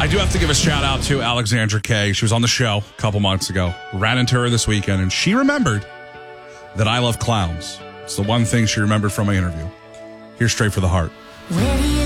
I do have to give a shout out to Alexandra Kay. She was on the show a couple months ago. Ran into her this weekend, and she remembered that I love clowns. It's the one thing she remembered from my interview. Here's Straight for the Heart. Where do you